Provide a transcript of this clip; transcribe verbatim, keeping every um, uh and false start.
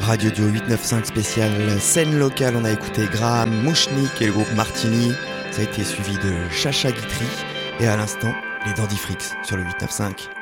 Radio Duo huit neuf cinq spécial scène locale, on a écouté Graham Mouchnik et le groupe Martini. Ça a été suivi de Chacha Guitry et à l'instant les Dandifrix sur le huit neuf cinq.